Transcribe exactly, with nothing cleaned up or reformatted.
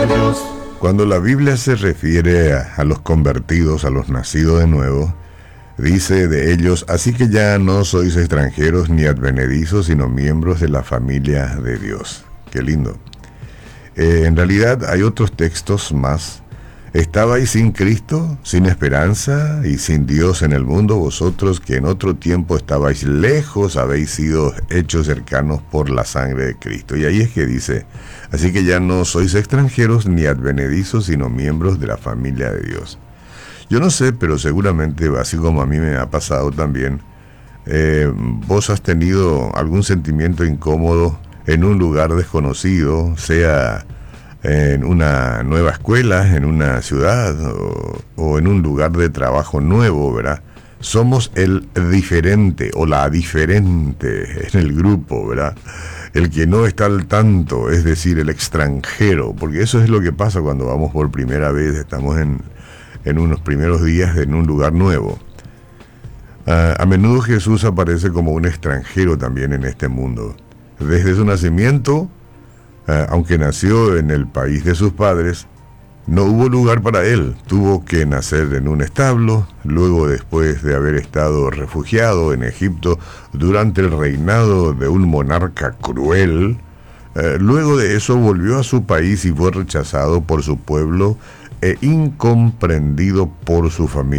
de Dios. Cuando la Biblia se refiere a, a los convertidos, a los nacidos de nuevo, dice de ellos: así que ya no sois extranjeros ni advenedizos, sino miembros de la familia de Dios. Qué lindo. Eh, en realidad hay otros textos más. Estabais sin Cristo, sin esperanza y sin Dios en el mundo, vosotros que en otro tiempo estabais lejos, habéis sido hechos cercanos por la sangre de Cristo. Y ahí es que dice: así que ya no sois extranjeros ni advenedizos, sino miembros de la familia de Dios. Yo no sé, pero seguramente, así como a mí me ha pasado también, eh, vos has tenido algún sentimiento incómodo en un lugar desconocido, sea en una nueva escuela, en una ciudad o, o en un lugar de trabajo nuevo, ¿verdad? Somos el diferente o la diferente en el grupo, ¿verdad? El que no está al tanto, es decir, el extranjero, porque eso es lo que pasa cuando vamos por primera vez, estamos en, en unos primeros días en un lugar nuevo. Uh, a menudo Jesús aparece como un extranjero también en este mundo. Desde su nacimiento, Uh, aunque nació en el país de sus padres, no hubo lugar para él. Tuvo que nacer en un establo, luego, después de haber estado refugiado en Egipto durante el reinado de un monarca cruel, uh, luego de eso volvió a su país y fue rechazado por su pueblo e incomprendido por su familia.